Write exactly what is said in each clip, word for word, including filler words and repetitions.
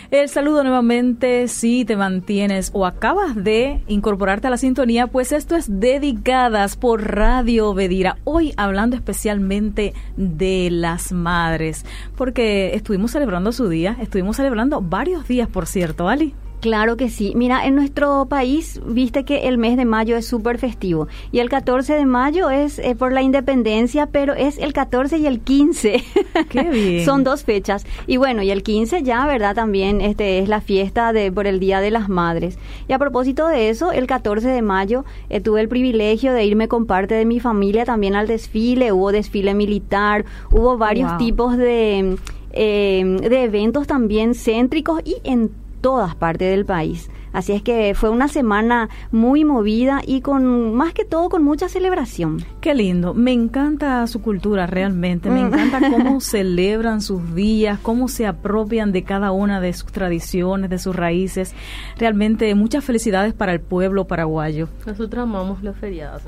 El saludo nuevamente, si te mantienes o acabas de incorporarte a la sintonía, pues esto es Dedicadas por Radio Bedira. Hoy hablando especialmente de las madres, porque estuvimos celebrando su día, estuvimos celebrando varios días, por cierto, Ali. Claro que sí. Mira, en nuestro país, viste que el mes de mayo es súper festivo. Y el catorce de mayo es eh, por la independencia, pero es el catorce y el quince. ¡Qué bien! Son dos fechas. Y bueno, y el quince ya, ¿verdad? También este es la fiesta de por el Día de las Madres. Y a propósito de eso, el catorce de mayo eh, tuve el privilegio de irme con parte de mi familia también al desfile. Hubo desfile militar, hubo varios wow. tipos de, eh, de eventos también céntricos y en todas partes del país. Así es que fue una semana muy movida y con más que todo con mucha celebración. Qué lindo. Me encanta su cultura realmente. Me encanta cómo celebran sus días, cómo se apropian de cada una de sus tradiciones, de sus raíces. Realmente muchas felicidades para el pueblo paraguayo. Nosotros amamos los feriados.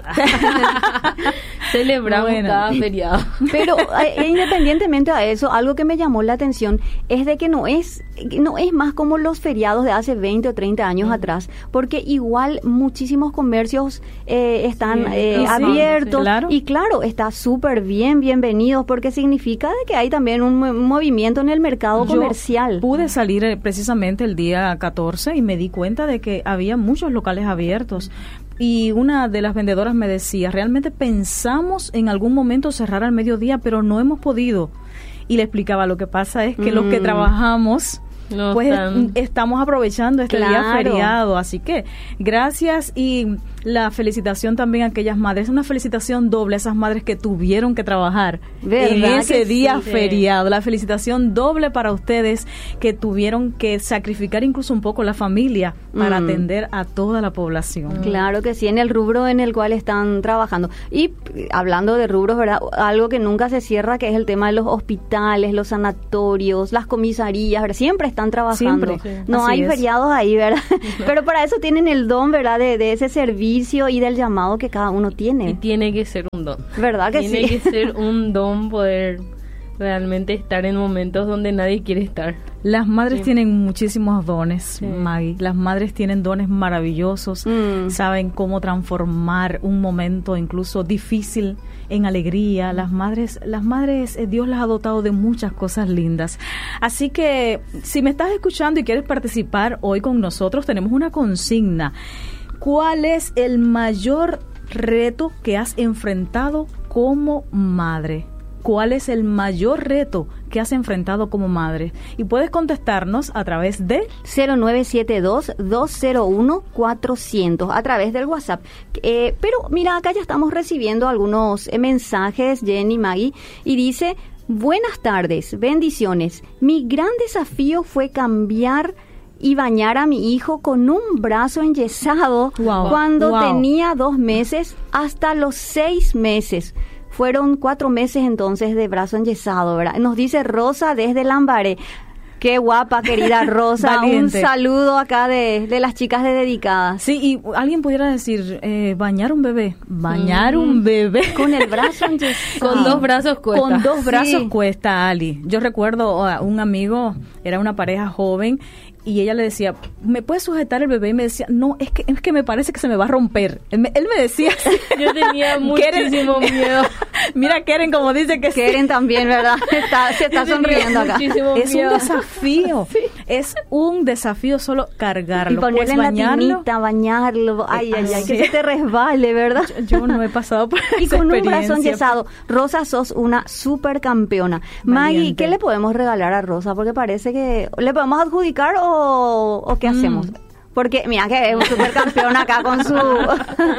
Celebramos bueno. cada feriado. Pero eh, independientemente a eso, algo que me llamó la atención es de que no es, no es más como los feriados de hace veinte o treinta años años atrás, porque igual muchísimos comercios eh, están sí, eh, sí, abiertos sí, claro. y claro, está súper bien, bienvenidos, porque significa de que hay también un, un movimiento en el mercado Yo comercial. Pude salir eh, precisamente el día catorce y me di cuenta de que había muchos locales abiertos. Y una de las vendedoras me decía, realmente pensamos en algún momento cerrar al mediodía, pero no hemos podido. Y le explicaba, lo que pasa es que mm. los que trabajamos No pues están... estamos aprovechando este claro. día feriado, así que gracias y la felicitación también a aquellas madres, una felicitación doble a esas madres que tuvieron que trabajar en ese día sí, feriado, la felicitación doble para ustedes que tuvieron que sacrificar incluso un poco la familia para mm. atender a toda la población. Claro que sí, en el rubro en el cual están trabajando. Y hablando de rubros, ¿verdad? Algo que nunca se cierra, que es el tema de los hospitales, los sanatorios, las comisarías, ¿verdad? Siempre están trabajando. Siempre, sí. No Así hay es. feriados ahí, ¿verdad? Pero para eso tienen el don, ¿verdad? De, de ese servicio y del llamado que cada uno tiene. Y tiene que ser un don. ¿Verdad que tiene sí? Tiene que ser un don poder realmente estar en momentos donde nadie quiere estar. Las madres sí. tienen muchísimos dones, sí. Maggie. Las madres tienen dones maravillosos, mm. saben cómo transformar un momento incluso difícil en alegría. Las madres, las madres, eh, Dios las ha dotado de muchas cosas lindas. Así que si me estás escuchando y quieres participar hoy con nosotros, tenemos una consigna. ¿Cuál es el mayor reto que has enfrentado como madre? ¿Cuál es el mayor reto que has enfrentado como madre? Y puedes contestarnos a través de cero nueve siete dos, dos cero uno, cuatro cero cero, a través del WhatsApp. Eh, pero mira, acá ya estamos recibiendo algunos eh, mensajes, Jenny, Maggie, y dice, buenas tardes, bendiciones. Mi gran desafío fue cambiar y bañar a mi hijo con un brazo enyesado wow, cuando wow. tenía dos meses hasta los seis meses. Fueron cuatro meses entonces de brazo enyesado, ¿verdad? Nos dice Rosa desde Lambaré. Qué guapa, querida Rosa. Un saludo acá de, de las chicas de Dedicadas. Sí, y alguien pudiera decir, eh, bañar un bebé. Bañar mm. un bebé. Con el brazo enyesado. Con dos brazos cuesta. Con dos brazos sí. cuesta, Ali. Yo recuerdo a un amigo, era una pareja joven, y ella le decía, ¿me puedes sujetar el bebé? Y me decía, no, es que es que me parece que se me va a romper. Él me, él me decía yo tenía muchísimo Keren, miedo. Mira Keren como dice que Keren sí. también, ¿verdad? Está, se está sonriendo acá. Es un desafío. Sí. Es un desafío solo cargarlo. Y ponerle pues, en la tinita, bañarlo. Ay, ay, ay, sí. que se te resbale, ¿verdad? Yo, yo no he pasado por y esa con experiencia. Un brazo enyesado. Rosa, sos una super campeona. Maggie, ¿qué le podemos regalar a Rosa? Porque parece que le podemos adjudicar o... ¿O qué hacemos? Mm. Porque, mira, que es un supercampeón acá con su... Yo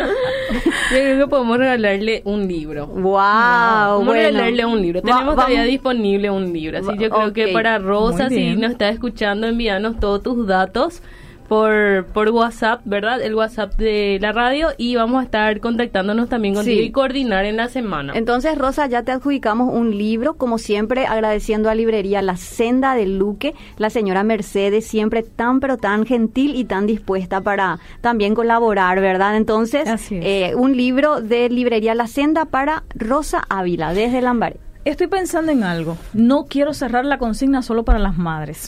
creo que podemos regalarle un libro. ¡Wow! No, vamos bueno. a regalarle un libro. Tenemos Va, todavía disponible un libro. Así yo creo okay. que para Rosa, si nos está escuchando, envíanos todos tus datos por por WhatsApp, ¿verdad? El WhatsApp de la radio, y vamos a estar contactándonos también contigo sí. y coordinar en la semana. Entonces, Rosa, ya te adjudicamos un libro, como siempre, agradeciendo a Librería La Senda de Luque, la señora Mercedes, siempre tan pero tan gentil y tan dispuesta para también colaborar, ¿verdad? Entonces, eh, un libro de Librería La Senda para Rosa Ávila, desde Lambaré. Estoy pensando en algo. No quiero cerrar la consigna solo para las madres.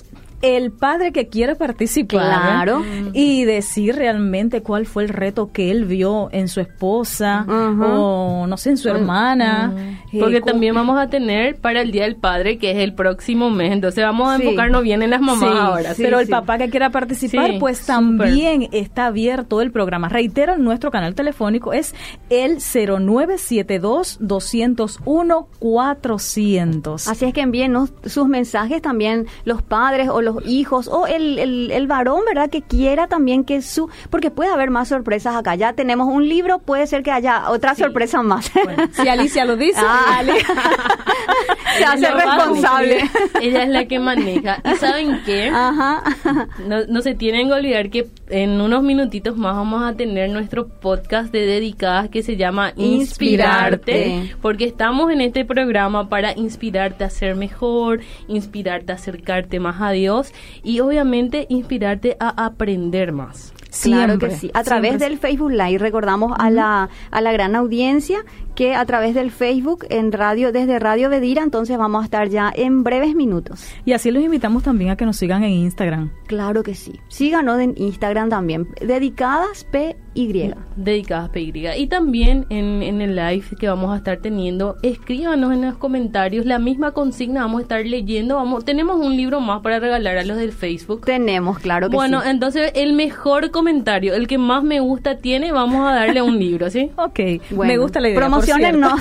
el padre que quiera participar, claro, y decir realmente cuál fue el reto que él vio en su esposa, uh-huh. o no sé, en su hermana. Uh-huh. Porque eh, también vamos a tener para el Día del Padre, que es el próximo mes, entonces vamos a sí. enfocarnos bien en las mamás sí, ahora. Sí, pero sí. el papá que quiera participar, sí, pues también super. Está abierto el programa. Reitero, nuestro canal telefónico es el cero nueve siete dos, dos cero uno, cuatrocientos. Así es que envíenos sus mensajes también, los padres o los hijos o el, el, el varón, ¿verdad? Que quiera también que su... Porque puede haber más sorpresas acá. Ya tenemos un libro, puede ser que haya otra sí. sorpresa más. Bueno, si Alicia lo dice, ah, Ale... se hace responsable. Ella es la que maneja. ¿Y saben qué? Ajá. No, no se tienen que olvidar que en unos minutitos más vamos a tener nuestro podcast de dedicadas que se llama Inspirarte, Inspirarte. Porque estamos en este programa para inspirarte a ser mejor, inspirarte a acercarte más a Dios y obviamente inspirarte a aprender más. Claro Siempre, que sí. A través siempre. del Facebook Live recordamos uh-huh. a la a la gran audiencia que a través del Facebook en radio desde Radio Bedira, entonces vamos a estar ya en breves minutos. Y así los invitamos también a que nos sigan en Instagram. Claro que sí. Síganos en Instagram también. Dedicadas P Y. Dedicadas P Y. Y también en, en el live que vamos a estar teniendo, escríbanos en los comentarios la misma consigna, vamos a estar leyendo. Vamos, tenemos un libro más para regalar a los del Facebook. Tenemos, claro que bueno, sí. Bueno, entonces el mejor comentario, el que más me gusta tiene, vamos a darle un libro, ¿sí? Ok, bueno, me gusta la idea. Promocionennos.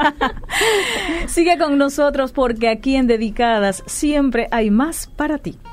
Sigue con nosotros porque aquí en Dedicadas siempre hay más para ti.